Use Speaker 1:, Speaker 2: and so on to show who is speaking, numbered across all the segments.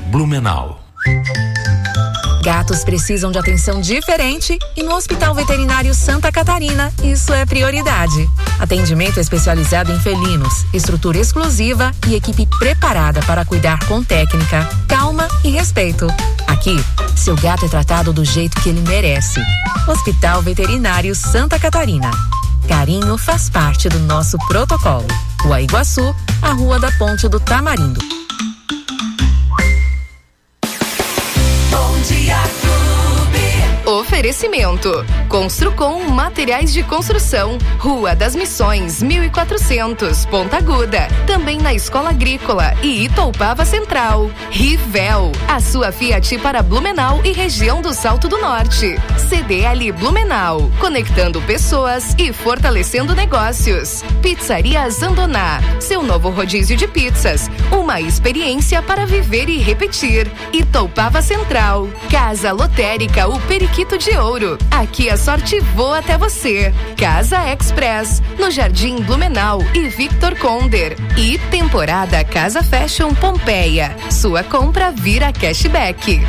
Speaker 1: Blumenau.
Speaker 2: Gatos precisam de atenção diferente e no Hospital Veterinário Santa Catarina, isso é prioridade. Atendimento especializado em felinos, estrutura exclusiva e equipe preparada para cuidar com técnica, calma e respeito. Aqui, seu gato é tratado do jeito que ele merece. Hospital Veterinário Santa Catarina. Carinho faz parte do nosso protocolo. Rua Iguaçu, a Rua da Ponte do Tamarindo.
Speaker 3: Oferecimento: Construcom Materiais de Construção, Rua das Missões, 1400, Ponta Aguda. Também na Escola Agrícola e Itoupava Central. Rivel, a sua Fiat para Blumenau e região do Salto do Norte. CDL Blumenau, conectando pessoas e fortalecendo negócios. Pizzaria Zandoná, seu novo rodízio de pizzas. Uma experiência para viver e repetir. Itoupava Central. Casa Lotérica, o Periquito de Ouro. Aqui a sorte voa até você. Casa Express, no Jardim Blumenau e Victor Conder. E temporada Casa Fashion Pompeia. Sua compra vira cashback.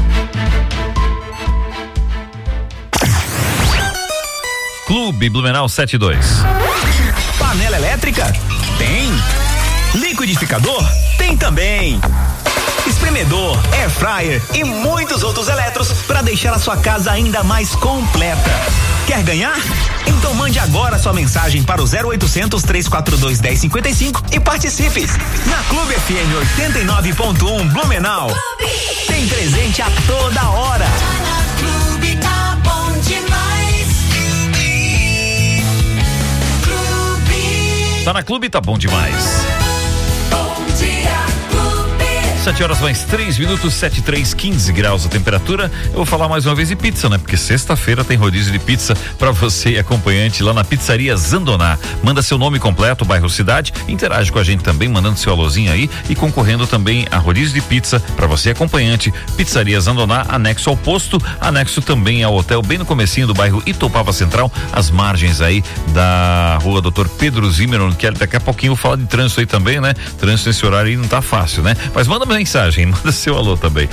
Speaker 4: Clube Blumenau 72.
Speaker 5: Panela elétrica? Tem. Liquidificador? Tem também. Espremedor, air fryer e muitos outros eletros para deixar a sua casa ainda mais completa. Quer ganhar? Então mande agora sua mensagem para o 0800 342 1055 e participe. Na Clube FM 89.1 Blumenau. Clube. Tem presente a toda hora.
Speaker 6: Na Clube tá bom demais. Clube.
Speaker 4: Tá na Clube, tá bom demais. 7 horas mais 3 minutos, 7:03, 15 graus a temperatura. Eu vou falar mais uma vez de pizza, né? Porque sexta-feira tem rodízio de pizza pra você e acompanhante lá na Pizzaria Zandoná. Manda seu nome completo, bairro, cidade, interage com a gente também, mandando seu alôzinho aí e concorrendo também a rodízio de pizza pra você e acompanhante. Pizzaria Zandoná, anexo ao posto, anexo também ao hotel, bem no comecinho do bairro Itoupava Central, às margens aí da rua Dr. Pedro Zimmermann, que daqui a pouquinho eu vou falar de trânsito aí também, né? Trânsito nesse horário aí não tá fácil, né? Mas manda mensagem, manda seu alô também.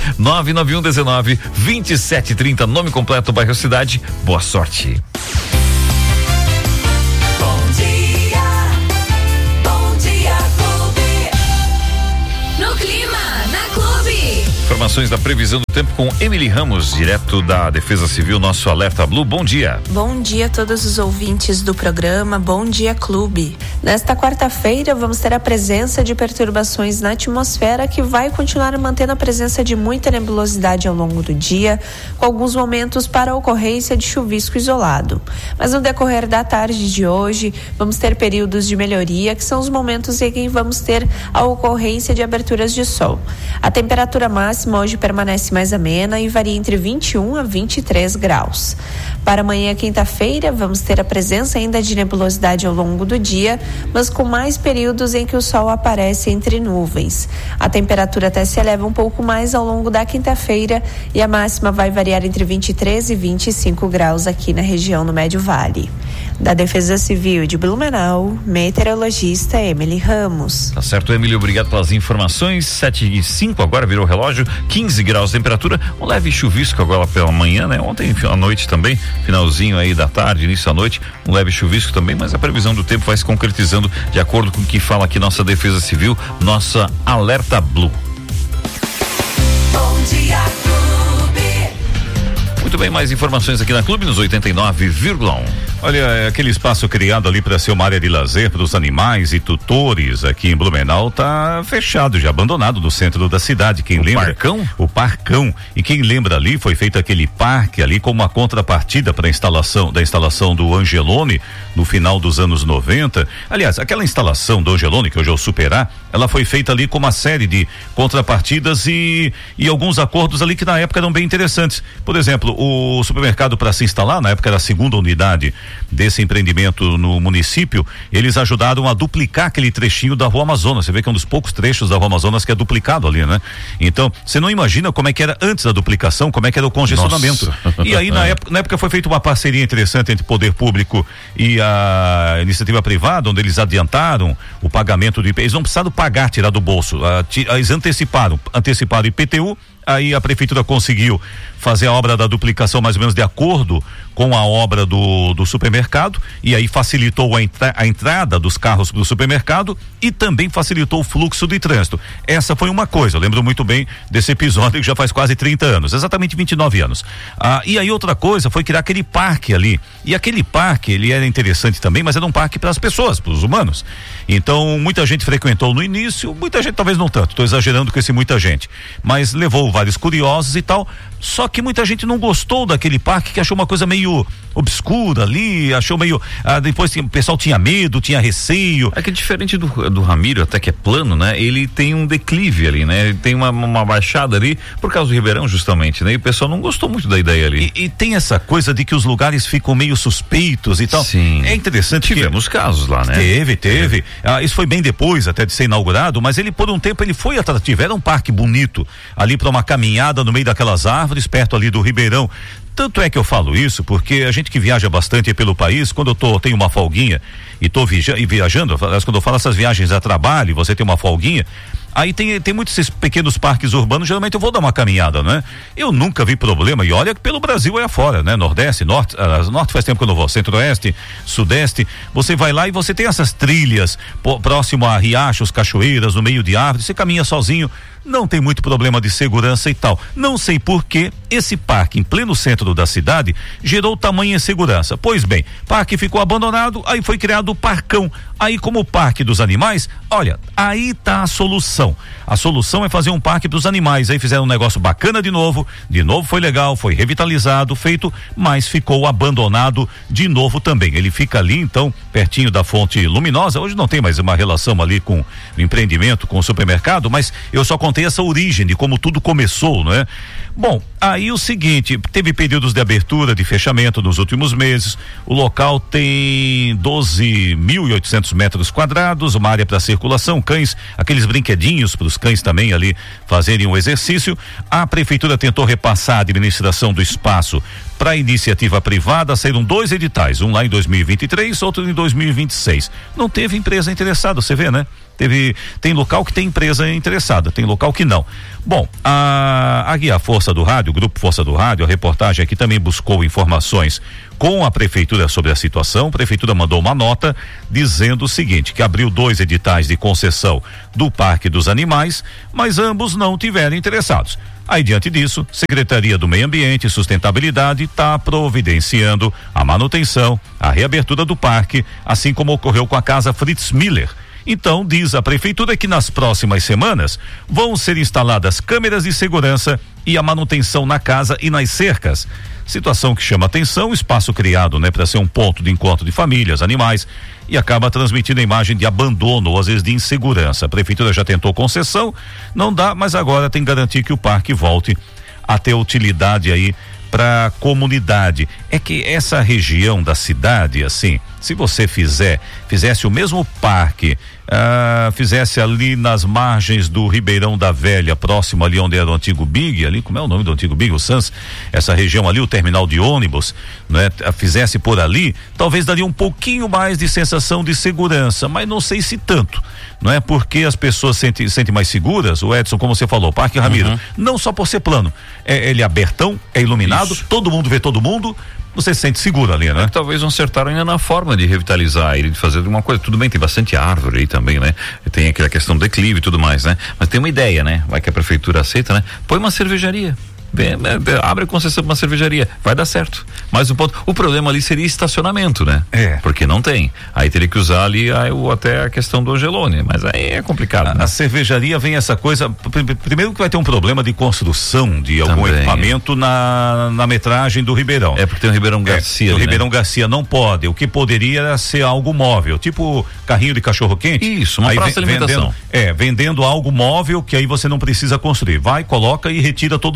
Speaker 4: 99119-2730, nome completo, bairro, cidade. Boa sorte.
Speaker 6: Bom dia, Clube. No clima, na Clube.
Speaker 4: Informações da previsão do tempo com Emily Ramos, direto da Defesa Civil, nosso Alerta Blue. Bom dia.
Speaker 7: Bom dia a todos os ouvintes do programa. Bom dia, Clube. Nesta quarta-feira, vamos ter a presença de perturbações na atmosfera que vai continuar mantendo a presença de muita nebulosidade ao longo do dia, com alguns momentos para a ocorrência de chuvisco isolado. Mas no decorrer da tarde de hoje, vamos ter períodos de melhoria, que são os momentos em que vamos ter a ocorrência de aberturas de sol. A temperatura máxima hoje permanece mais amena e varia entre 21 a 23 graus. Para amanhã, quinta-feira, vamos ter a presença ainda de nebulosidade ao longo do dia, mas com mais períodos em que o sol aparece entre nuvens. A temperatura até se eleva um pouco mais ao longo da quinta-feira e a máxima vai variar entre 23 e 25 graus aqui na região do Médio Vale. Da Defesa Civil de Blumenau, meteorologista Emily Ramos.
Speaker 4: Tá certo, Emily, obrigado pelas informações. 7:05 agora virou o relógio, 15 graus de temperatura, um leve chuvisco agora pela manhã, né? Ontem à noite também, finalzinho aí da tarde, início da noite, um leve chuvisco também, mas a previsão do tempo vai se concretizando de acordo com o que fala aqui nossa Defesa Civil, nossa Alerta Blue.
Speaker 6: Bom dia, Clube.
Speaker 4: Muito bem, mais informações aqui na Clube nos 89,1.
Speaker 8: Olha, aquele espaço criado ali para ser uma área de lazer para os animais e tutores aqui em Blumenau tá fechado, já abandonado no centro da cidade. Quem lembra?
Speaker 4: Parcão?
Speaker 8: O Parcão. E quem lembra ali, foi feito aquele parque ali como uma contrapartida para a instalação do Angelone no final dos anos 90. Aliás, aquela instalação do Angelone, que hoje é o Superar, ela foi feita ali com uma série de contrapartidas e alguns acordos ali que na época eram bem interessantes. Por exemplo, o supermercado para se instalar, na época era a segunda unidade desse empreendimento no município, eles ajudaram a duplicar aquele trechinho da Rua Amazonas. Você vê que é um dos poucos trechos da Rua Amazonas que é duplicado ali, né? Então, você não imagina como é que era antes da duplicação, como é que era o congestionamento. Nossa. E aí, na época foi feita uma parceria interessante entre o poder público e a iniciativa privada, onde eles adiantaram o pagamento do IPTU. Eles não precisaram pagar, tirar do bolso. Eles anteciparam o IPTU. Aí a prefeitura conseguiu fazer a obra da duplicação mais ou menos de acordo com a obra do supermercado, e aí facilitou a entrada dos carros do supermercado e também facilitou o fluxo de trânsito. Essa foi uma coisa, eu lembro muito bem desse episódio que já faz quase 30 anos, exatamente 29 anos. E aí outra coisa foi criar aquele parque ali, e aquele parque, ele era interessante também, mas era um parque para as pessoas, para os humanos. Então muita gente frequentou no início, muita gente talvez não tanto, estou exagerando com esse muita gente, mas levou vários curiosos e tal. Só que muita gente não gostou daquele parque, que achou uma coisa meio obscura ali, achou meio, depois o pessoal tinha medo, tinha receio.
Speaker 4: É que diferente do Ramiro, até que é plano, né? Ele tem um declive ali, né? Ele tem uma baixada ali, por causa do Ribeirão justamente, né? E o pessoal não gostou muito da ideia ali.
Speaker 8: E tem essa coisa de que os lugares ficam meio suspeitos e tal.
Speaker 4: Sim.
Speaker 8: É interessante.
Speaker 4: Tivemos casos lá, né?
Speaker 8: Teve. Isso foi bem depois até de ser inaugurado, mas ele por um tempo ele foi atrativo, era um parque bonito, ali para uma caminhada no meio daquelas árvores, perto ali do Ribeirão. Tanto é que eu falo isso, porque a gente que viaja bastante pelo país, quando eu tenho uma folguinha e tô viajando, quando eu falo essas viagens a trabalho, você tem uma folguinha, aí tem muitos esses pequenos parques urbanos, geralmente eu vou dar uma caminhada, né? Eu nunca vi problema, e olha que pelo Brasil é afora, né? Nordeste, norte faz tempo que eu não vou, centro-oeste, sudeste, você vai lá e você tem essas trilhas próximo a riachos, cachoeiras, no meio de árvores, você caminha sozinho, não tem muito problema de segurança e tal. Não sei por que esse parque em pleno centro da cidade gerou tamanha insegurança. Pois bem, parque ficou abandonado, aí foi criado o Parcão. Aí, como o Parque dos Animais, olha, aí tá a solução. A solução é fazer um parque dos animais. Aí fizeram um negócio bacana de novo foi legal, foi revitalizado, feito, mas ficou abandonado de novo também. Ele fica ali, então, pertinho da Fonte Luminosa. Hoje não tem mais uma relação ali com o empreendimento, com o supermercado, mas eu só contei essa origem de como tudo começou, não é? Bom, aí o seguinte, teve períodos de abertura, de fechamento nos últimos meses. O local tem 12.800 metros quadrados, uma área para circulação, cães, aqueles brinquedinhos para os cães também ali fazerem um exercício. A prefeitura tentou repassar a administração do espaço para a iniciativa privada, saíram 2 editais, um lá em 2023, outro em 2026. Não teve empresa interessada, você vê, né? Tem local que tem empresa interessada, tem local que não. Bom, a Força do Rádio, o Grupo Força do Rádio, a reportagem aqui também buscou informações com a prefeitura sobre a situação. A prefeitura mandou uma nota dizendo o seguinte, que abriu 2 editais de concessão do Parque dos Animais, mas ambos não tiveram interessados. Aí, diante disso, Secretaria do Meio Ambiente e Sustentabilidade está providenciando a manutenção, a reabertura do parque, assim como ocorreu com a Casa Fritz Miller. Então, diz a prefeitura que nas próximas semanas vão ser instaladas câmeras de segurança e a manutenção na casa e nas cercas. Situação que chama atenção, espaço criado, né, para ser um ponto de encontro de famílias, animais, e acaba transmitindo a imagem de abandono ou às vezes de insegurança. A prefeitura já tentou concessão, não dá, mas agora tem que garantir que o parque volte a ter utilidade aí para a comunidade. É que essa região da cidade, assim, se você fizesse o mesmo parque, fizesse ali nas margens do Ribeirão da Velha, próximo ali onde era o antigo Big, ali, como é o nome do antigo Big, o Sans, essa região ali, o terminal de ônibus, né? Fizesse por ali, talvez daria um pouquinho mais de sensação de segurança, mas não sei se tanto, não é? Porque as pessoas sentem mais seguras, o Edson, como você falou, Parque Ramiro, não só por ser plano, ele é abertão, é iluminado, todo mundo vê todo mundo, você se sente seguro ali, né?
Speaker 4: Talvez não acertaram ainda na forma de revitalizar ele, de fazer alguma coisa. Tudo bem, tem bastante árvore aí também, né? Tem aquela questão do declive e tudo mais, né? Mas tem uma ideia, né? Vai que a prefeitura aceita, né? Põe uma cervejaria. Abre a concessão para uma cervejaria, vai dar certo. Mas o problema ali seria estacionamento, né? Porque não tem. Aí teria que usar ali até a questão do Angelone, mas aí é complicado.
Speaker 8: A cervejaria vem essa coisa, primeiro que vai ter um problema de construção de algum equipamento na metragem do Ribeirão.
Speaker 4: É porque tem o Ribeirão Garcia.
Speaker 8: O Ribeirão Garcia não pode, o que poderia era ser algo móvel, tipo carrinho de cachorro quente.
Speaker 4: Isso, uma praça de alimentação.
Speaker 8: Vendendo algo móvel que aí você não precisa construir. Vai, coloca e retira todos os dias.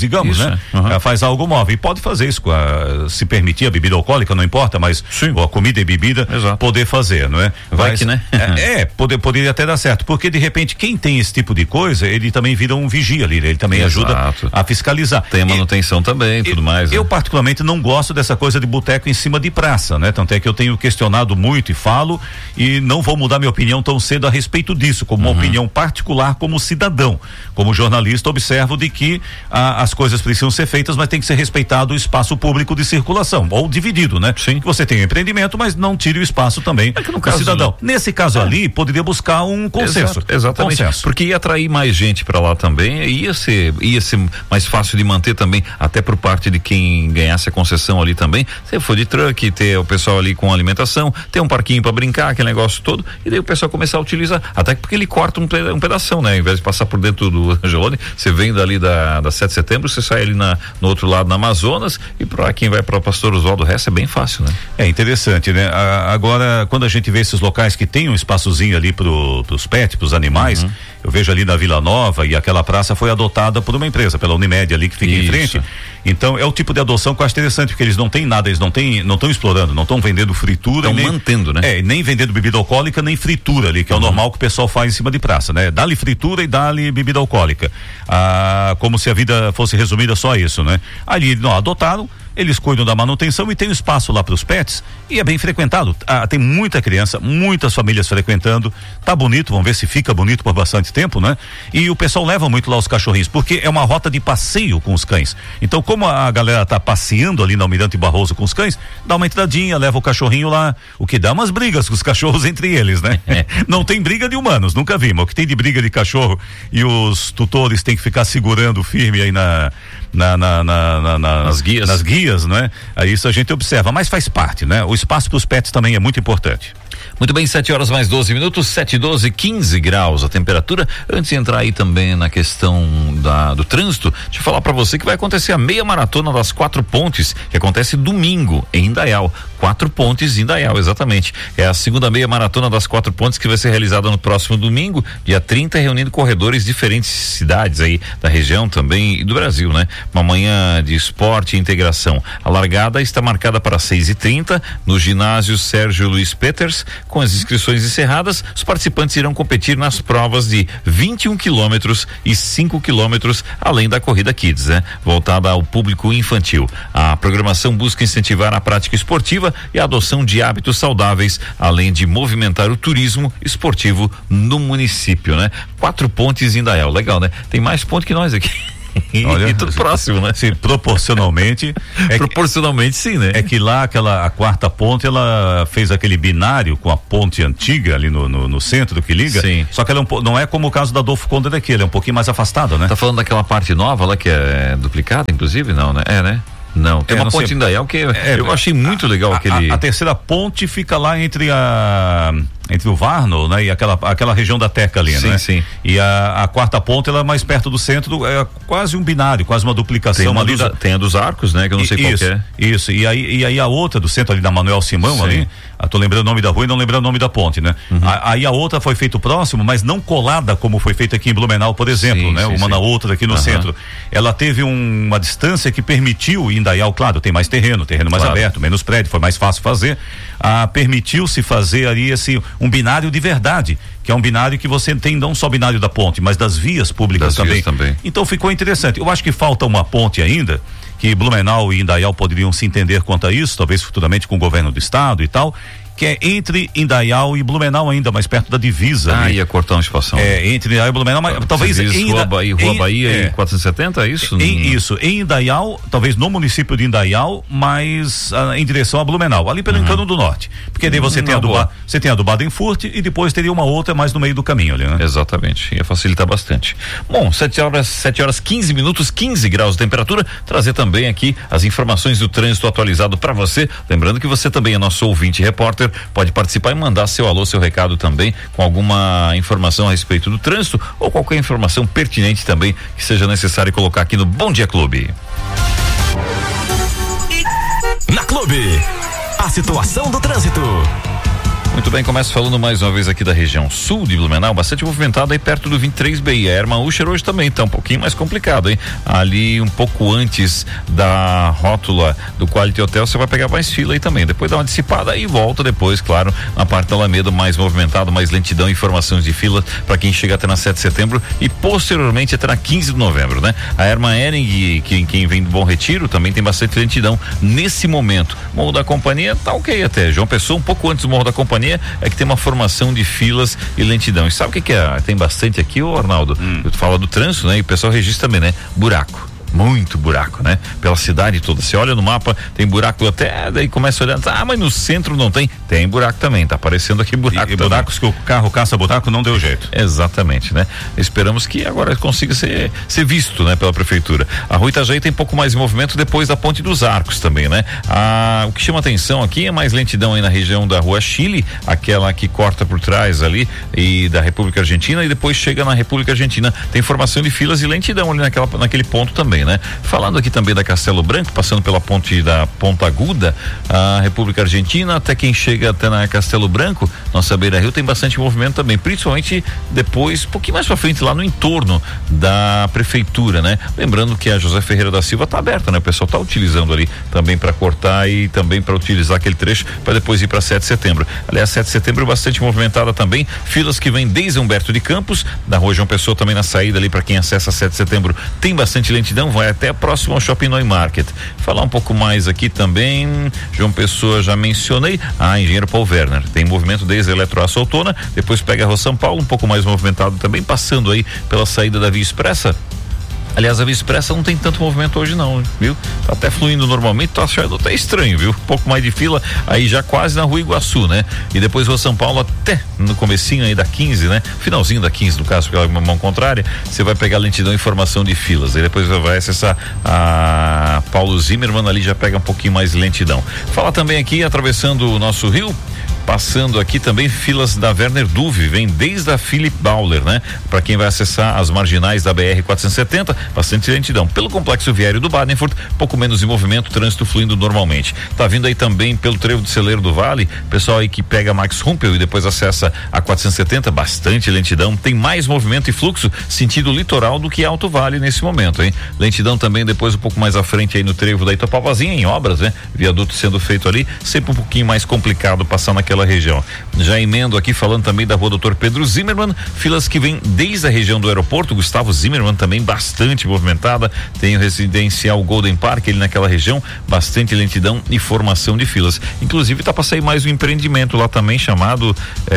Speaker 8: digamos,
Speaker 4: isso,
Speaker 8: né? Faz algo móvel. E pode fazer isso, se permitir a bebida alcoólica, não importa, mas a comida e bebida, poder fazer, não é?
Speaker 4: Vai que, né?
Speaker 8: Poderia até dar certo, porque de repente quem tem esse tipo de coisa, ele também vira um vigia ali, ele também ajuda a fiscalizar.
Speaker 4: Tem a manutenção também, tudo mais.
Speaker 8: Eu particularmente não gosto dessa coisa de boteco em cima de praça, né? Tanto é que eu tenho questionado muito e falo, e não vou mudar minha opinião tão cedo a respeito disso, como uma opinião particular, como cidadão, como jornalista, observo de que as coisas precisam ser feitas, mas tem que ser respeitado o espaço público de circulação, ou dividido, né?
Speaker 4: Sim.
Speaker 8: Que você tem um empreendimento, mas não tire o espaço também do cidadão. Nesse caso ali, poderia buscar um consenso.
Speaker 4: Exatamente. Porque ia atrair mais gente para lá também, ia ser mais fácil de manter também, até por parte de quem ganhasse a concessão ali também. Se for de truck, ter o pessoal ali com alimentação, ter um parquinho para brincar, aquele negócio todo, e daí o pessoal começar a utilizar, até porque ele corta um pedação, né? Ao invés de passar por dentro do Angelone, você vem dali da 7 de setembro, você sai ali no outro lado, na Amazonas, e para quem vai para o Pastor Oswaldo, o resto é bem fácil, né?
Speaker 8: É interessante, né? Agora, quando a gente vê esses locais que tem um espaçozinho ali pros pets, pros animais, eu vejo ali na Vila Nova, e aquela praça foi adotada por uma empresa, pela Unimed ali, que fica em frente. Então é o tipo de adoção que eu acho interessante, porque eles não têm nada, eles não estão explorando, não estão vendendo fritura.
Speaker 4: Estão mantendo, né?
Speaker 8: Nem vendendo bebida alcoólica, nem fritura ali, que é o normal que o pessoal faz em cima de praça, né? Dá-lhe fritura e dá-lhe bebida alcoólica. Como se a vida fosse resumida só a isso, né? Ali, não, adotaram, eles cuidam da manutenção e tem um espaço lá para os pets e é bem frequentado. Tem muita criança, muitas famílias frequentando. Tá bonito, vamos ver se fica bonito por bastante tempo, né? E o pessoal leva muito lá os cachorrinhos, porque é uma rota de passeio com os cães. Então, como a galera tá passeando ali na Almirante Barroso com os cães, dá uma entradinha, leva o cachorrinho lá, o que dá umas brigas com os cachorros entre eles, né? Não tem briga de humanos, nunca vimos. O que tem de briga de cachorro e os tutores têm que ficar segurando firme aí nas guias, né? Aí isso a gente observa, mas faz parte, né? O espaço para os pets também é muito importante.
Speaker 4: Muito bem, 7 horas mais 12 minutos, 7, 12, 15 graus a temperatura. Antes de entrar aí também na questão do trânsito, deixa eu falar para você que vai acontecer a meia maratona das 4 pontes, que acontece domingo em Indaial. 4 pontes em Indaial, exatamente. É a segunda meia maratona das 4 pontes que vai ser realizada no próximo domingo, dia 30, reunindo corredores de diferentes cidades aí da região também e do Brasil, né? Uma manhã de esporte e integração. A largada está marcada para 6h30 no ginásio Sérgio Luiz Peters. Com as inscrições encerradas, os participantes irão competir nas provas de 21 quilômetros e 5 quilômetros, além da corrida Kids, né? Voltada ao público infantil. A programação busca incentivar a prática esportiva e a adoção de hábitos saudáveis, além de movimentar o turismo esportivo no município, né? 4 pontes em Indaial, legal, né? Tem mais ponte que nós aqui.
Speaker 8: Olha,
Speaker 4: e tudo próximo, né?
Speaker 8: Sim, proporcionalmente.
Speaker 4: Proporcionalmente, sim, né?
Speaker 8: É que lá a quarta ponte, ela fez aquele binário com a ponte antiga ali no centro que liga.
Speaker 4: Sim.
Speaker 8: Só que ela não é como o caso da Adolfo Conde daqui, ela é um pouquinho mais afastada, né?
Speaker 4: Tá falando daquela parte nova lá que é duplicada, inclusive? Não, né? É, né? Não, tem uma ponte em Indaial que eu achei muito legal aquele.
Speaker 8: A terceira ponte fica lá entre o Varno, né? E aquela região da Teca ali,
Speaker 4: sim,
Speaker 8: né?
Speaker 4: Sim.
Speaker 8: E a quarta ponte, ela é mais perto do centro, é quase um binário, quase uma duplicação ali.
Speaker 4: Tem a dos Arcos, né? Que eu não sei qual que é.
Speaker 8: Isso, e aí a outra do centro ali da Manuel Simão, sim, ali, tô lembrando o nome da rua e não lembrando o nome da ponte, né? Aí a outra foi feito próximo, mas não colada como foi feita aqui em Blumenau, por exemplo, sim, né? Uma na outra aqui no centro. Ela teve uma distância que permitiu em Indaial, claro, tem mais terreno mais aberto, menos prédio, foi mais fácil fazer. Permitiu-se fazer ali um binário de verdade, que é um binário que você tem não só binário da ponte, mas das vias públicas também. Então ficou interessante. Eu acho que falta uma ponte ainda, que Blumenau e Indaial poderiam se entender quanto a isso, talvez futuramente com o governo do estado e tal, que é entre Indaial e Blumenau ainda, mais perto da divisa.
Speaker 4: Ia cortar uma espação.
Speaker 8: Entre Indaial e Blumenau, mas talvez
Speaker 4: Rua Bahia e 470, é isso?
Speaker 8: Isso, em Indaial, talvez no município de Indaial, mas em direção a Blumenau, ali pelo Encano do Norte, porque daí você tem a do Badenfurt e depois teria uma outra mais no meio do caminho ali, né?
Speaker 4: Exatamente, ia facilitar bastante. Bom, 7 horas 15 minutos, 15 graus de temperatura, trazer também aqui as informações do trânsito atualizado para você, lembrando que você também é nosso ouvinte repórter, pode participar e mandar seu alô, seu recado também, com alguma informação a respeito do trânsito ou qualquer informação pertinente também que seja necessário colocar aqui no Bom Dia Clube.
Speaker 5: Na Clube, a situação do trânsito.
Speaker 4: Muito bem, começo falando mais uma vez aqui da região sul de Blumenau, bastante movimentado aí perto do 23B. A Hermann Uscher hoje também tá um pouquinho mais complicado, hein? Ali um pouco antes da rótula do Quality Hotel, você vai pegar mais fila aí também. Depois dá uma dissipada e volta depois, claro, na parte da Alameda, mais movimentado, mais lentidão, informações de fila para quem chega até na 7 de setembro e posteriormente até na 15 de novembro, né? A Hermann Ehring, quem vem do Bom Retiro, também tem bastante lentidão nesse momento. Morro da Companhia tá ok até. João Pessoa, um pouco antes do Morro da Companhia, é que tem uma formação de filas e lentidão. E sabe o que é? Tem bastante aqui, ô Arnaldo? Tu fala do trânsito, né? E o pessoal registra também, né? Buraco. Muito buraco, né? Pela cidade toda. Você olha no mapa, tem buraco até, daí começa olhando, mas no centro não tem? Tem buraco também, tá aparecendo aqui buraco. E
Speaker 8: buracos que o carro caça buraco não deu jeito.
Speaker 4: Exatamente, né? Esperamos que agora consiga ser visto, né? Pela prefeitura. A Rua Itajaí tem um pouco mais de movimento depois da Ponte dos Arcos também, né? O que chama atenção aqui é mais lentidão aí na região da Rua Chile, aquela que corta por trás ali e da República Argentina e depois chega na República Argentina. Tem formação de filas e lentidão ali naquele ponto também, né? Falando aqui também da Castelo Branco, passando pela ponte da Ponta Aguda, a República Argentina, até quem chega até na Castelo Branco, nossa beira-rio, tem bastante movimento também, principalmente depois, um pouquinho mais pra frente, lá no entorno da prefeitura, né? Lembrando que a José Ferreira da Silva tá aberta, né? O pessoal tá utilizando ali também para cortar e também para utilizar aquele trecho para depois ir para 7 de setembro. Aliás, 7 de setembro bastante movimentada também, filas que vêm desde Humberto de Campos, da Rua João Pessoa também na saída ali para quem acessa 7 de setembro, tem bastante lentidão, vai até próximo ao Shopping Noi Market. Falar um pouco mais aqui também, João Pessoa já mencionei, Engenheiro Paul Werner, tem movimento desde a Eletroaço Autona, depois pega a Rua São Paulo, um pouco mais movimentado também, passando aí pela saída da Via Expressa. Aliás, a Via Expressa não tem tanto movimento hoje não, viu? Tá até fluindo normalmente, tô achando até estranho, viu? Um pouco mais de fila, aí já quase na Rua Iguaçu, né? E depois Rua São Paulo até no comecinho aí da 15, né? Finalzinho da 15, no caso, pela mão contrária, você vai pegar lentidão e formação de filas, aí depois vai acessar a Paulo Zimmermann, ali já pega um pouquinho mais de lentidão. Fala também aqui, atravessando o nosso rio, passando aqui também filas da Werner Duve, vem desde a Philip Bauer, né? Para quem vai acessar as marginais da BR 470, bastante lentidão. Pelo complexo viário do Badenfurt, pouco menos de movimento, trânsito fluindo normalmente. Tá vindo aí também pelo trevo do Celeiro do Vale, pessoal aí que pega Max Rumpel e depois acessa a 470, bastante lentidão. Tem mais movimento e fluxo sentido litoral do que Alto Vale nesse momento, hein? Lentidão também depois um pouco mais à frente aí no trevo da Itopapazinha, em obras, né? Viaduto sendo feito ali, sempre um pouquinho mais complicado passar naquela região. Já emendo aqui falando também da Rua Doutor Pedro Zimmermann, filas que vêm desde a região do aeroporto, Gustavo Zimmermann também bastante movimentada, tem o residencial Golden Park ali naquela região, bastante lentidão e formação de filas. Inclusive tá para sair mais um empreendimento lá também chamado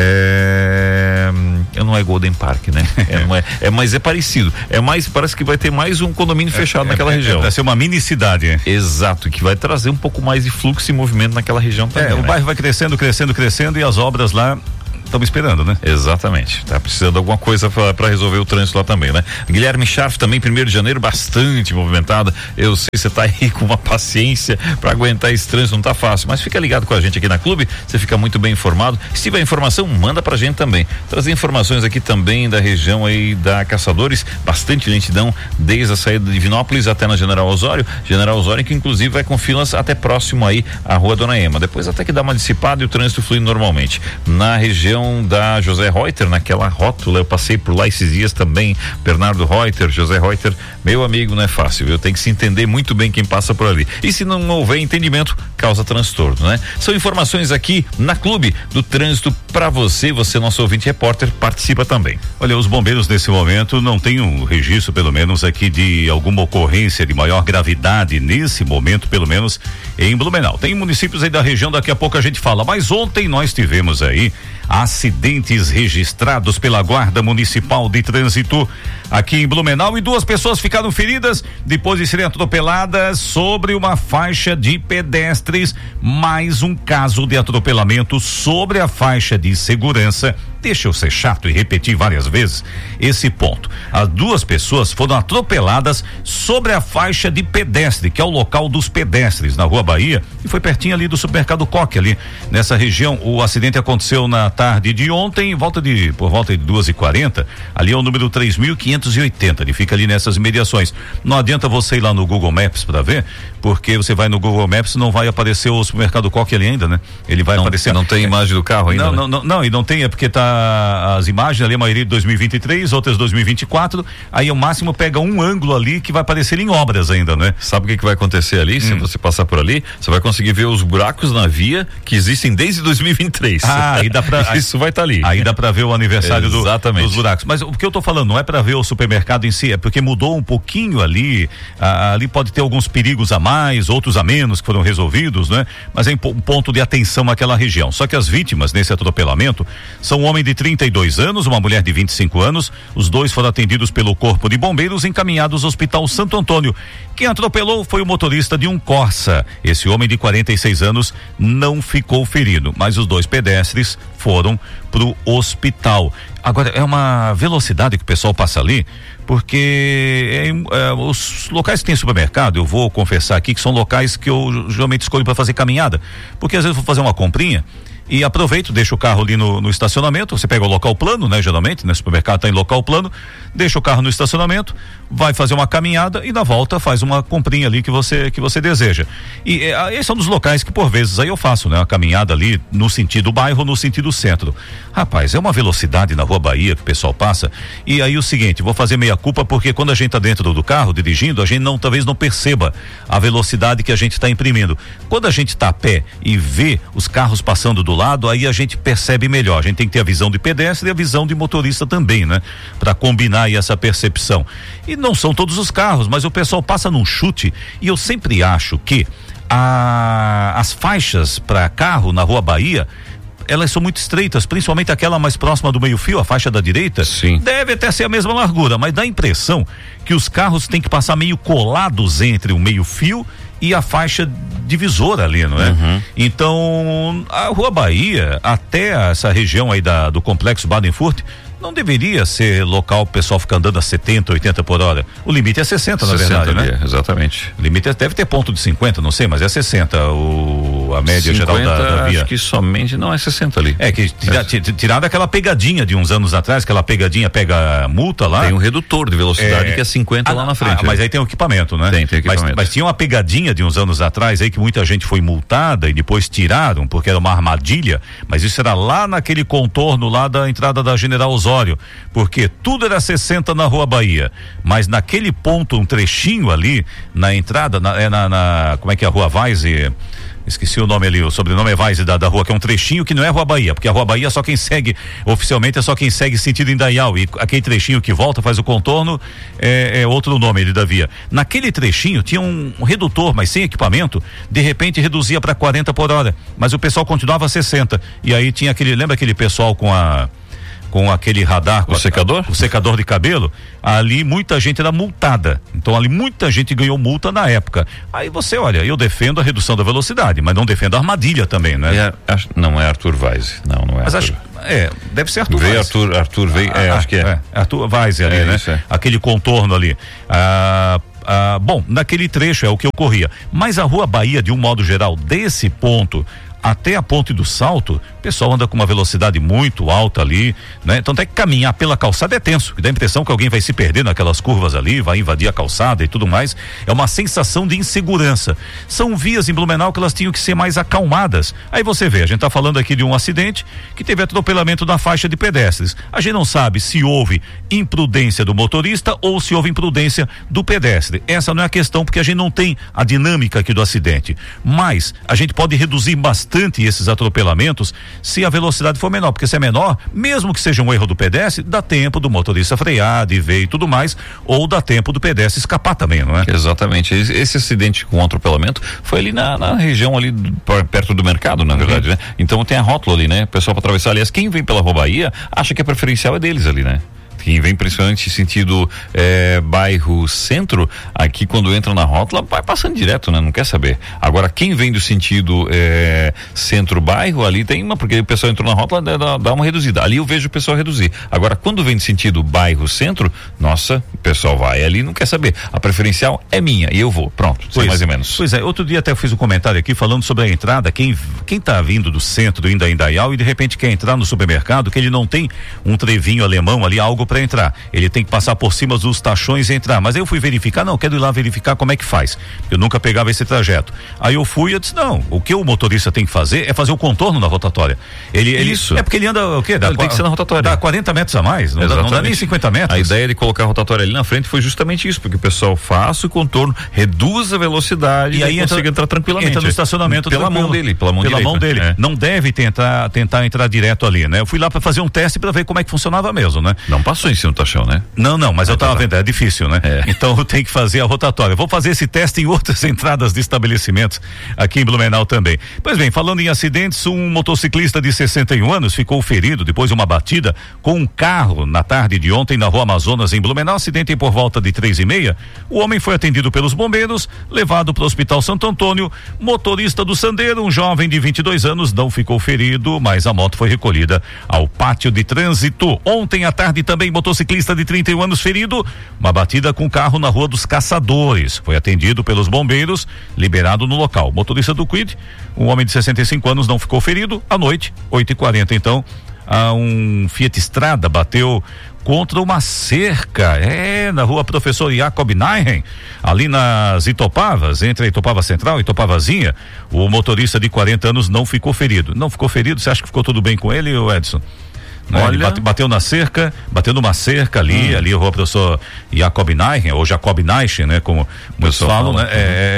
Speaker 4: não é Golden Park, né? Mas é parecido. Parece que vai ter mais um condomínio fechado naquela região.
Speaker 8: Vai ser uma mini cidade, né?
Speaker 4: Exato, que vai trazer um pouco mais de fluxo e movimento naquela região também.
Speaker 8: O bairro vai crescendo e as obras lá estamos esperando, né?
Speaker 4: Exatamente, tá precisando de alguma coisa para resolver o trânsito lá também, né? Guilherme Scharf também, 1º de janeiro, bastante movimentada. Eu sei que você tá aí com uma paciência para aguentar esse trânsito, não tá fácil, mas fica ligado com a gente aqui na Clube, você fica muito bem informado. Se tiver informação, manda pra gente também. Trazer informações aqui também da região aí da Caçadores, bastante lentidão desde a saída de Divinópolis até na General Osório que inclusive vai com filas até próximo aí à Rua Dona Ema. Depois até que dá uma dissipada e o trânsito flui normalmente. Na região da José Reuter, naquela rótula, eu passei por lá esses dias também, Bernardo Reuter, José Reuter, meu amigo, não é fácil, viu? Tem que se entender muito bem quem passa por ali. E se não houver entendimento, causa transtorno, né? São informações aqui na Clube do Trânsito para você, nosso ouvinte repórter, participa também.
Speaker 8: Olha, os bombeiros nesse momento não têm um registro, pelo menos aqui, de alguma ocorrência de maior gravidade nesse momento, pelo menos em Blumenau. Tem municípios aí da região, daqui a pouco a gente fala, mas ontem nós tivemos aí acidentes registrados pela Guarda Municipal de Trânsito aqui em Blumenau e 2 pessoas ficaram feridas depois de serem atropeladas sobre uma faixa de pedestres. Mais um caso de atropelamento sobre a faixa de segurança. Deixa eu ser chato e repetir várias vezes esse ponto. As 2 pessoas foram atropeladas sobre a faixa de pedestre, que é o local dos pedestres na Rua Bahia, e foi pertinho ali do supermercado Coque, ali nessa região. O acidente aconteceu na tarde de ontem, por volta de 2h40, ali é o número 3.580, ele fica ali nessas mediações. Não adianta você ir lá no Google Maps para ver, porque você vai no Google Maps, não vai aparecer o supermercado Coque ali ainda, né? Ele vai aparecer.
Speaker 4: Não tem imagem do carro ainda.
Speaker 8: Não, e não tem, é porque tá as imagens ali, a maioria de 2023, outras 2024, aí o máximo pega um ângulo ali que vai aparecer em obras ainda, né?
Speaker 4: Sabe o que vai acontecer ali? Se você passar por ali, você vai conseguir ver os buracos na via que existem desde 2023.
Speaker 8: Aí dá pra.
Speaker 4: Isso vai estar ali.
Speaker 8: Aí dá pra ver o aniversário dos buracos. Mas o que eu tô falando não é pra ver o supermercado em si, é porque mudou um pouquinho ali. Ali pode ter alguns perigos a mais, outros a menos que foram resolvidos, né? Mas é um ponto de atenção naquela região. Só que as vítimas nesse atropelamento são um homem de 32 anos, uma mulher de 25 anos. Os dois foram atendidos pelo Corpo de Bombeiros, encaminhados ao Hospital Santo Antônio. Quem atropelou foi o motorista de um Corsa. Esse homem de 46 anos não ficou ferido, mas os dois pedestres foram pro hospital. Agora, é uma velocidade que o pessoal passa ali, porque os locais que tem supermercado, eu vou confessar aqui que são locais que eu geralmente escolho para fazer caminhada, porque às vezes eu vou fazer uma comprinha e aproveito, deixo o carro ali no estacionamento. Você pega o local plano, né? Geralmente, né? Supermercado tá em local plano, deixa o carro no estacionamento, vai fazer uma caminhada e na volta faz uma comprinha ali que você deseja. E esse é um dos locais que por vezes aí eu faço, né? Uma caminhada ali no sentido bairro, no sentido centro. Rapaz, é uma velocidade na Rua Bahia que o pessoal passa. E aí o seguinte, vou fazer meia culpa porque quando a gente tá dentro do carro dirigindo, a gente talvez não perceba a velocidade que a gente está imprimindo. Quando a gente tá a pé e vê os carros passando do lado, aí a gente percebe melhor. A gente tem que ter a visão de pedestre e a visão de motorista também, né? Para combinar aí essa percepção. E não são todos os carros, mas o pessoal passa num chute e eu sempre acho que as faixas para carro na Rua Bahia, elas são muito estreitas, principalmente aquela mais próxima do meio-fio, a faixa da direita.
Speaker 4: Sim.
Speaker 8: Deve até ser a mesma largura, mas dá a impressão que os carros têm que passar meio colados entre o meio-fio e a faixa divisora ali, não é?
Speaker 4: Uhum.
Speaker 8: Então, a Rua Bahia, até essa região aí do complexo Baden-Furt, não deveria ser local o pessoal ficar andando a 70, 80 por hora. O limite é 60, na verdade, né?
Speaker 4: Exatamente.
Speaker 8: O limite deve ter ponto de 50, não sei, mas é 60 a média 50, geral da via.
Speaker 4: Acho que somente não é 60 ali.
Speaker 8: É que tirada aquela pegadinha de uns anos atrás, aquela pegadinha pega multa lá.
Speaker 4: Tem um redutor de velocidade que é 50 lá na frente.
Speaker 8: Mas aí tem o equipamento, né?
Speaker 4: Tem equipamento.
Speaker 8: Mas tinha uma pegadinha de uns anos atrás aí que muita gente foi multada e depois tiraram porque era uma armadilha, mas isso era lá naquele contorno lá da entrada da General Osório, porque tudo era 60 na Rua Bahia, mas naquele ponto, um trechinho ali na entrada, como é que é a Rua Weise? Esqueci o nome ali, o sobrenome é Weise da rua, que é um trechinho que não é Rua Bahia, porque a Rua Bahia só quem segue, oficialmente é só quem segue sentido Indaial, e aquele trechinho que volta, faz o contorno, é outro nome ali da via. Naquele trechinho tinha um redutor, mas sem equipamento, de repente reduzia para 40 por hora, mas o pessoal continuava a 60, e aí tinha lembra aquele pessoal com aquele radar,
Speaker 4: o secador?
Speaker 8: O secador de cabelo, ali muita gente era multada, então ali muita gente ganhou multa na época. Aí você, olha, eu defendo a redução da velocidade, mas não defendo a armadilha também, né?
Speaker 4: Não é Arthur Weise, não é
Speaker 8: mas
Speaker 4: Arthur.
Speaker 8: Deve ser Arthur Weise.
Speaker 4: Arthur veio, acho que é.
Speaker 8: Arthur Weise ali, né?
Speaker 4: Isso,
Speaker 8: aquele contorno ali. Bom, naquele trecho é o que ocorria, mas a Rua Bahia, de um modo geral, desse ponto até a Ponte do Salto, o pessoal anda com uma velocidade muito alta ali, né? Então tem que caminhar pela calçada é tenso, que dá a impressão que alguém vai se perder naquelas curvas ali, vai invadir a calçada e tudo mais. É uma sensação de insegurança. São vias em Blumenau que elas tinham que ser mais acalmadas. Aí você vê, a gente tá falando aqui de um acidente que teve atropelamento na faixa de pedestres. A gente não sabe se houve imprudência do motorista ou se houve imprudência do pedestre. Essa não é a questão, porque a gente não tem a dinâmica aqui do acidente. Mas a gente pode reduzir bastante esses atropelamentos se a velocidade for menor, porque se é menor, mesmo que seja um erro do pedestre, dá tempo do motorista frear, de ver e tudo mais, ou dá tempo do pedestre escapar também, não é?
Speaker 4: Exatamente. Esse acidente com atropelamento foi ali na região ali perto do mercado, na verdade, né? Então tem a rótula ali, né? O pessoal para atravessar, aliás, quem vem pela Rua Bahia acha que a preferencial é deles ali, né? Quem vem principalmente sentido bairro centro, aqui quando entra na rótula vai passando direto, né? Não quer saber. Agora quem vem do sentido centro bairro, ali tem porque o pessoal entrou na rótula, dá uma reduzida. Ali eu vejo o pessoal reduzir. Agora quando vem do sentido bairro centro, nossa, o pessoal vai ali, não quer saber. A preferencial é minha e eu vou. Pronto, mais ou menos.
Speaker 8: Pois é, outro dia até eu fiz um comentário aqui falando sobre a entrada, quem tá vindo do centro, indo a Indaial e de repente quer entrar no supermercado, que ele não tem um trevinho alemão ali, algo para para entrar. Ele tem que passar por cima dos tachões e entrar. Mas aí eu fui verificar, não, quero ir lá verificar como é que faz. Eu nunca pegava esse trajeto. Aí eu fui, eu disse, não, o que o motorista tem que fazer é fazer o contorno na rotatória.
Speaker 4: Isso.
Speaker 8: É porque ele anda o quê?
Speaker 4: Ele tem que ser na rotatória.
Speaker 8: Dá 40 metros a mais, não dá nem 50 metros.
Speaker 4: A ideia de colocar a rotatória ali na frente foi justamente isso, porque o pessoal faça o contorno, reduz a velocidade e aí consiga entrar tranquilamente.
Speaker 8: Entra no estacionamento
Speaker 4: pela mão dele.
Speaker 8: Não deve tentar entrar direto ali, né? Eu fui lá para fazer um teste para ver como é que funcionava mesmo, né?
Speaker 4: Não passou em cima do tachão, né?
Speaker 8: Não, mas eu tava vendo, é difícil, né? Então eu tenho que fazer a rotatória. Vou fazer esse teste em outras entradas de estabelecimentos aqui em Blumenau também. Pois bem, falando em acidentes, um motociclista de 61 anos ficou ferido depois de uma batida com um carro na tarde de ontem na Rua Amazonas, em Blumenau. Acidente por volta de 3:30. O homem foi atendido pelos bombeiros, levado para o Hospital Santo Antônio. Motorista do Sandero, um jovem de 22 anos, não ficou ferido, mas a moto foi recolhida ao pátio de trânsito. Ontem à tarde também, motociclista de 31 anos ferido, uma batida com carro na Rua dos Caçadores. Foi atendido pelos bombeiros, liberado no local. Motorista do Quid, um homem de 65 anos, não ficou ferido. À noite, 8:40, então, um Fiat Strada bateu contra uma cerca, na Rua Professor Jacob Neihen, ali nas Itopavas, entre a Itopava Central e Itopavazinha. O motorista de 40 anos não ficou ferido. Não ficou ferido? Você acha que ficou tudo bem com ele, Edson? Olha, ele bateu numa cerca ali a Rua Professor Jacob Neihen, ou Jacob Neichen, né? Como muitos falam, né?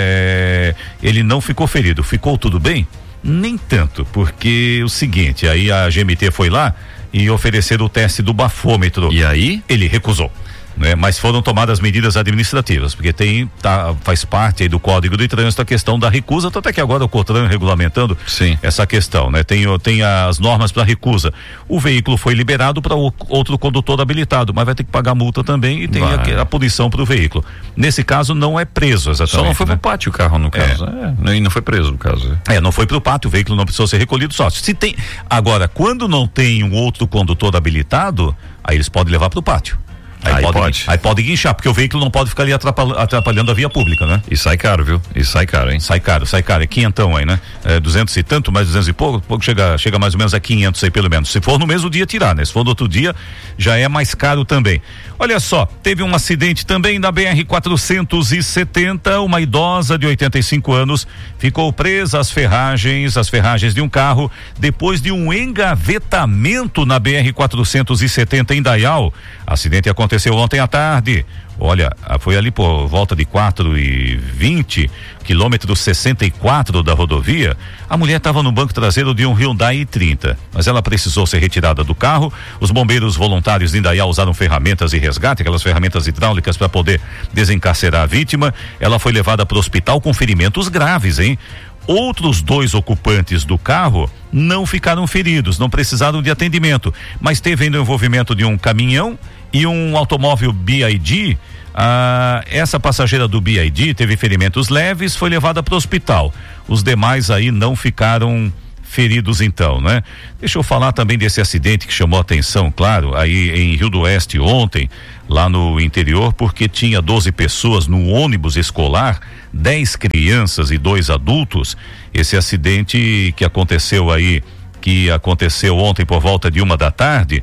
Speaker 8: Ele não ficou ferido. Ficou tudo bem? Nem tanto, porque o seguinte, aí a GMT foi lá e ofereceram o teste do bafômetro.
Speaker 4: E aí?
Speaker 8: Ele recusou. Né? Mas foram tomadas medidas administrativas, porque faz parte aí do Código de Trânsito a questão da recusa, tanto é que agora o COTRAN regulamentando essa questão, né? Tem as normas para recusa. O veículo foi liberado para outro condutor habilitado, mas vai ter que pagar multa também e tem a punição para o veículo. Nesse caso não é preso exatamente.
Speaker 4: Só não foi pro pátio o carro, no caso. E não foi preso, no caso.
Speaker 8: Não foi pro pátio, o veículo não precisou ser recolhido só. Agora, quando não tem um outro condutor habilitado, aí eles podem levar pro pátio. Aí pode guinchar, porque o veículo não pode ficar ali atrapalhando a via pública, né?
Speaker 4: E sai caro, viu? E sai caro, hein?
Speaker 8: Sai caro. É 500 aí, né? 200 e tanto, mais 200 e pouco chega mais ou menos a 500 aí, pelo menos. Se for no mesmo dia, tirar, né? Se for no outro dia, já é mais caro também. Olha só, teve um acidente também na BR-470, uma idosa de 85 anos ficou presa às ferragens de um carro depois de um engavetamento na BR-470 em Dayal. Acidente aconteceu ontem à tarde. Olha, foi ali por volta de 4:20, quilômetro 64 da rodovia. A mulher estava no banco traseiro de um Hyundai i30, mas ela precisou ser retirada do carro. Os bombeiros voluntários de Indaial usaram ferramentas de resgate, aquelas ferramentas hidráulicas, para poder desencarcerar a vítima. Ela foi levada para o hospital com ferimentos graves, hein? Outros 2 ocupantes do carro não ficaram feridos, não precisaram de atendimento, mas teve ainda o envolvimento de um caminhão e um automóvel BYD. Essa passageira do BYD teve ferimentos leves, foi levada para o hospital. Os demais aí não ficaram feridos então, né? Deixa eu falar também desse acidente que chamou a atenção, claro, aí em Rio do Oeste ontem, lá no interior, porque tinha 12 pessoas no ônibus escolar, 10 crianças e 2 adultos. Esse acidente que aconteceu ontem por volta de 1 da tarde,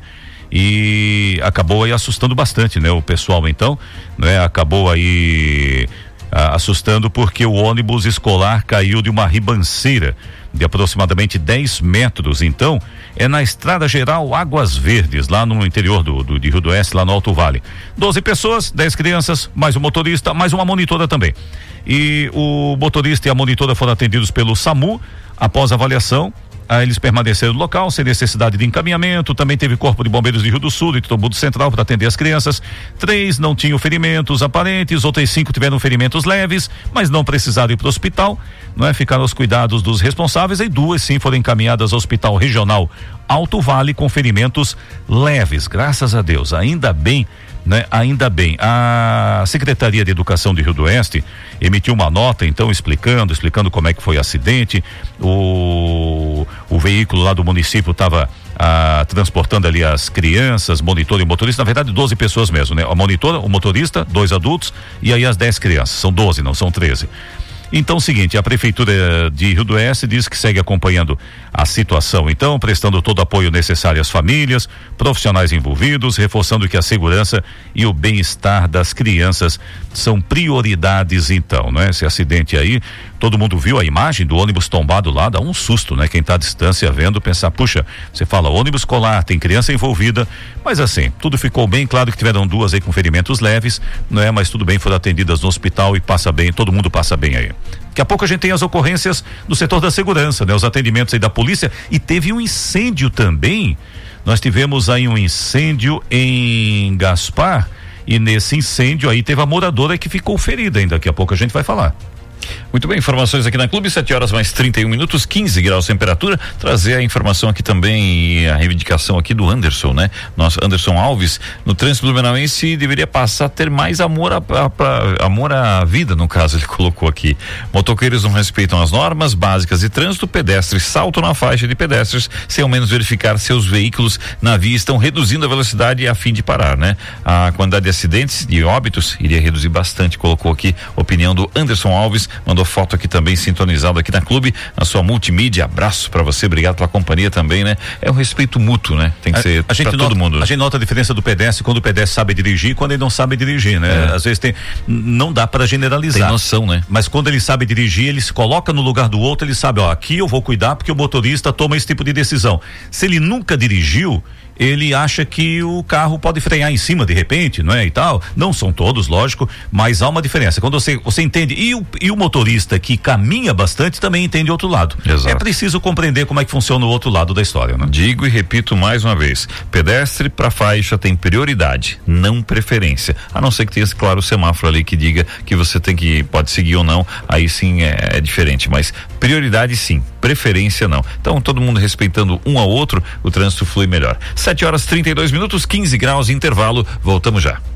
Speaker 8: e acabou aí assustando bastante, né? O pessoal então, né? Acabou aí assustando porque o ônibus escolar caiu de uma ribanceira de aproximadamente 10 metros, então é na Estrada Geral Águas Verdes, lá no interior de Rio do Oeste, lá no Alto Vale. 12 pessoas, 10 crianças, mais um motorista, mais uma monitora também. E o motorista e a monitora foram atendidos pelo SAMU. Após a avaliação, eles permaneceram no local sem necessidade de encaminhamento. Também teve corpo de bombeiros de Rio do Sul e de Trombudo Central para atender as crianças. 3 não tinham ferimentos aparentes, outras 5 tiveram ferimentos leves, mas não precisaram ir para o hospital, não é? Ficaram aos cuidados dos responsáveis, e 2 sim foram encaminhadas ao Hospital Regional Alto Vale com ferimentos leves, graças a Deus, ainda bem, né? Ainda bem. A Secretaria de Educação de Rio do Oeste emitiu uma nota, então, explicando como é que foi o acidente. O veículo lá do município estava transportando ali as crianças, monitor e motorista, na verdade 12 pessoas mesmo, né? A monitora, o motorista, 2 adultos e aí as 10 crianças, são 12, não são 13. Então, seguinte, a Prefeitura de Rio do Oeste diz que segue acompanhando a situação, então, prestando todo o apoio necessário às famílias, profissionais envolvidos, reforçando que a segurança e o bem-estar das crianças são prioridades, então, né? Esse acidente aí, todo mundo viu a imagem do ônibus tombado lá, dá um susto, né? Quem está à distância vendo, pensar, puxa, você fala ônibus escolar, tem criança envolvida, mas assim, tudo ficou bem, claro que tiveram 2 aí com ferimentos leves, não é? Mas tudo bem, foram atendidas no hospital e passa bem, todo mundo passa bem aí. Daqui a pouco a gente tem as ocorrências do setor da segurança, né? Os atendimentos aí da polícia, e teve um incêndio também, nós tivemos aí um incêndio em Gaspar, e nesse incêndio aí teve a moradora que ficou ferida ainda, daqui a pouco a gente vai falar.
Speaker 4: Muito bem, informações aqui na Clube, 7h mais 31, 15 graus de temperatura. Trazer a informação aqui também e a reivindicação aqui do Anderson, né? Nosso Anderson Alves, no trânsito blumenauense deveria passar a ter mais amor à vida, no caso, ele colocou aqui. Motoqueiros não respeitam as normas básicas de trânsito, pedestres saltam na faixa de pedestres sem ao menos verificar seus veículos na via, estão reduzindo a velocidade a fim de parar, né? A quantidade de acidentes, de óbitos, iria reduzir bastante, colocou aqui opinião do Anderson Alves. Mandou foto aqui também, sintonizado aqui na Clube, na sua multimídia. Abraço pra você, obrigado pela companhia também, né? É um respeito mútuo, né? Tem que ser pra todo mundo.
Speaker 8: A gente nota a diferença do pedestre quando o pedestre sabe dirigir e quando ele não sabe dirigir, né? Às vezes não dá pra generalizar.
Speaker 4: Tem noção, né?
Speaker 8: Mas quando ele sabe dirigir, ele se coloca no lugar do outro, ele sabe, ó, aqui eu vou cuidar porque o motorista toma esse tipo de decisão. Se ele nunca dirigiu, ele acha que o carro pode frear em cima de repente, não é? E tal. Não são todos, lógico, mas há uma diferença. Quando você entende, e o motorista que caminha bastante também entende o outro lado.
Speaker 4: Exato.
Speaker 8: É preciso compreender como é que funciona o outro lado da história, né?
Speaker 4: Digo e repito mais uma vez, pedestre para faixa tem prioridade, não preferência. A não ser que tenha, claro, o semáforo ali que diga que você pode seguir ou não, aí sim é diferente, mas prioridade sim, preferência não. Então, todo mundo respeitando um ao outro, o trânsito flui melhor. 7h32, 15 graus de intervalo, voltamos já.